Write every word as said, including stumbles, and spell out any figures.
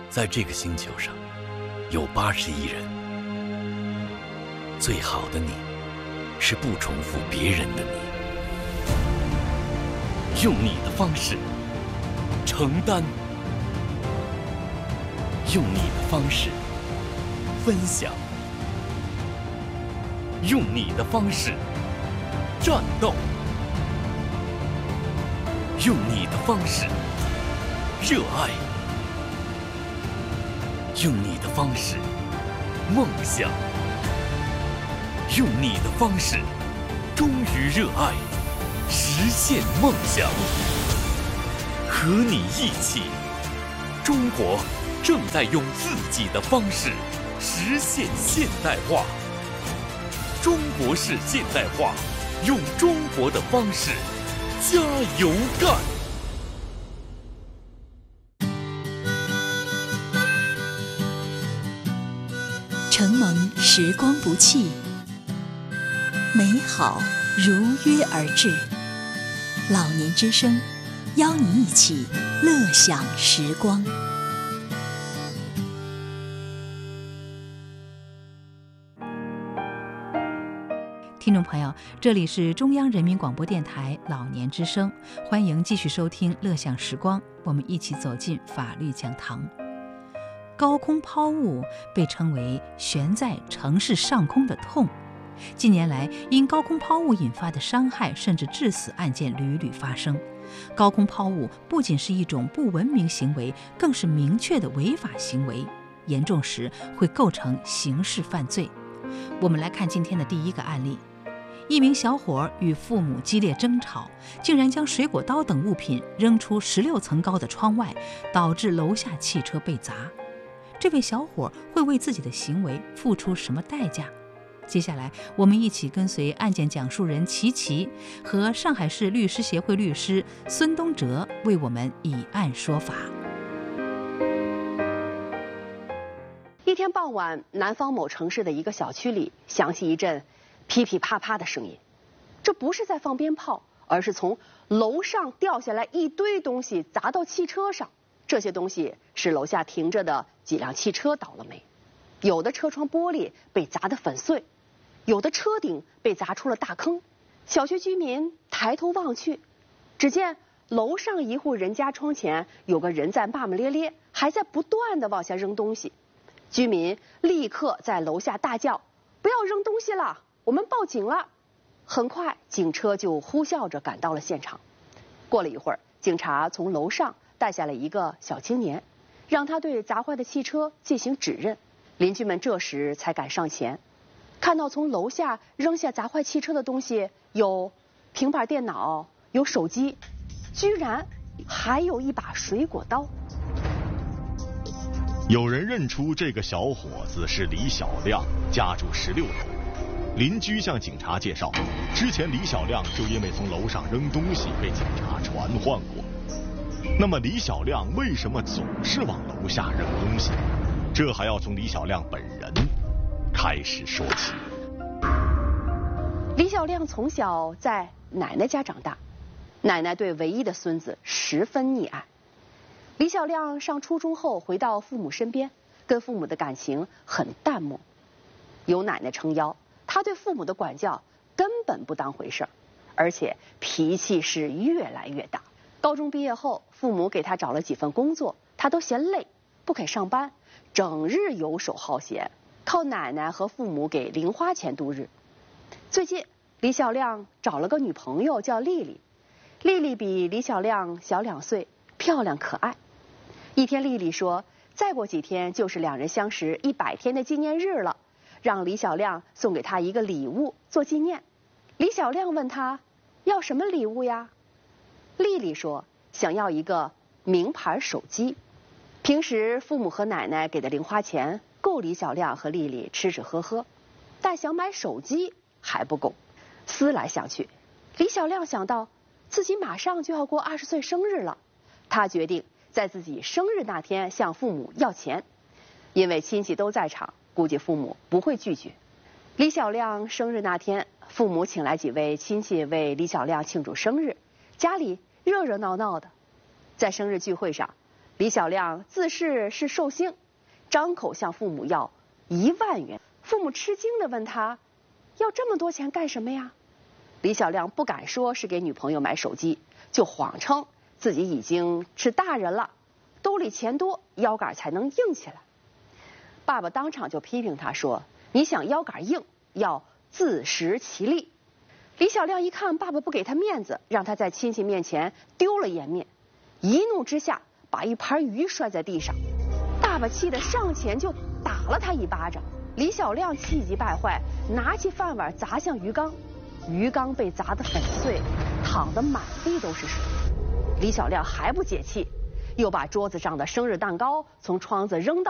在这个星球上，有八十亿人。最好的你，是不重复别人的你。用你的方式承担，用你的方式分享，用你的方式战斗，用你的方式热爱，用你的方式梦想，用你的方式忠于热爱，实现梦想。和你一起，中国正在用自己的方式实现现代化。中国式现代化，用中国的方式加油干！ 承蒙时光不弃，美好如约而至。老年之声，邀你一起乐享时光。 听众朋友，这里是中央人民广播电台老年之声，欢迎继续收听乐享时光，我们一起走进法律讲堂。高空抛物被称为悬在城市上空的痛，近年来因高空抛物引发的伤害甚至致死案件屡屡发生。高空抛物不仅是一种不文明行为，更是明确的违法行为，严重时会构成刑事犯罪。我们来看今天的第一个案例。一名小伙与父母激烈争吵，竟然将水果刀等物品扔出十六层高的窗外，导致楼下汽车被砸。这位小伙会为自己的行为付出什么代价？接下来我们一起跟随案件讲述人齐齐和上海市律师协会律师孙东哲为我们以案说法。 一天傍晚，南方某城市的一个小区里响起一阵噼噼啪啪的声音，这不是在放鞭炮，而是从楼上掉下来一堆东西砸到汽车上。这些东西是楼下停着的几辆汽车倒了霉，有的车窗玻璃被砸得粉碎，有的车顶被砸出了大坑。小区居民抬头望去，只见楼上一户人家窗前有个人在骂骂咧咧，还在不断地往下扔东西。居民立刻在楼下大叫：“不要扔东西了，我们报警了！”很快，警车就呼啸着赶到了现场。过了一会儿，警察从楼上带下了一个小青年，让他对砸坏的汽车进行指认。邻居们这时才敢上前，看到从楼下扔下砸坏汽车的东西有平板电脑，有手机，居然还有一把水果刀。 有人认出这个小伙子是李小亮，家住十六楼。邻居向警察介绍，之前李小亮就因为从楼上扔东西被警察传唤过。那么李小亮为什么总是往楼下扔东西？这还要从李小亮本人开始说起。 李小亮从小在奶奶家长大，奶奶对唯一的孙子十分溺爱。李小亮上初中后回到父母身边，跟父母的感情很淡漠。有奶奶撑腰，他对父母的管教根本不当回事儿，而且脾气是越来越大。高中毕业后，父母给他找了几份工作，他都嫌累，不肯上班，整日游手好闲，靠奶奶和父母给零花钱度日。最近，李小亮找了个女朋友叫丽丽，丽丽比李小亮小两岁，漂亮可爱。一天，丽丽说，再过几天就是两人相识一百天的纪念日了，让李小亮送给她一个礼物做纪念。李小亮问她要什么礼物呀？丽丽说想要一个名牌手机。平时父母和奶奶给的零花钱够李小亮和丽丽吃吃喝喝，但想买手机还不够。思来想去，李小亮想到自己马上就要过二十岁生日了，他决定在自己生日那天向父母要钱，因为亲戚都在场，估计父母不会拒绝。李小亮生日那天，父母请来几位亲戚为李小亮庆祝生日，家里热热闹闹的。在生日聚会上， 李小亮自视是寿星，张口向父母要一万元。父母吃惊地问他，要这么多钱干什么呀？李小亮不敢说是给女朋友买手机，就谎称自己已经是大人了，兜里钱多，腰杆才能硬起来。爸爸当场就批评他说，你想腰杆硬，要自食其力。李小亮一看爸爸不给他面子，让他在亲戚面前丢了颜面，一怒之下把一盘鱼摔在地上。爸爸气得上前就打了他一巴掌。李小亮气急败坏，拿起饭碗砸向鱼缸，鱼缸被砸得粉碎，淌得满地都是水。李小亮还不解气，又把桌子上的生日蛋糕从窗子扔到